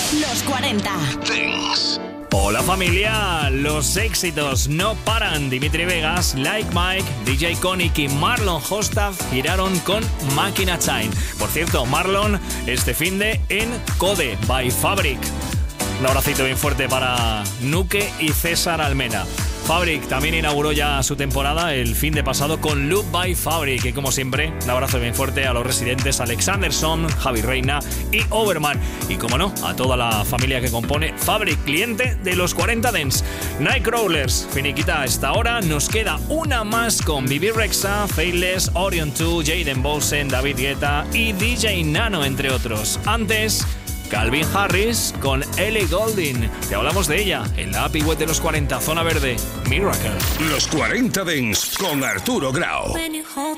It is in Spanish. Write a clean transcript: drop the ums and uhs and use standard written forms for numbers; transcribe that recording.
Los 40 Dance. Hola familia, los éxitos no paran. Dimitri Vegas, Like Mike, DJ Konik y Marlon Hostaf giraron con Máquina Time. Por cierto, Marlon este finde en Code by Fabric. Un abracito bien fuerte para Nuke y César Almena. Fabric también inauguró ya su temporada el fin de pasado con Loop by Fabric. Y como siempre, un abrazo bien fuerte a los residentes Alexanderson, Javi Reina y Overman. Y como no, a toda la familia que compone Fabric, cliente de los 40 Dance. Nightcrawlers, finiquita a esta hora. Nos queda una más con Bibi Rexha, Faithless, Orion 2, Jaden Bosen, David Guetta y DJ Nano, entre otros. Antes, Calvin Harris con Ellie Goulding. Te hablamos de ella en la Happy Web de los 40, Zona Verde, Miracle. Los 40 Dance con Arturo Grau. When you hold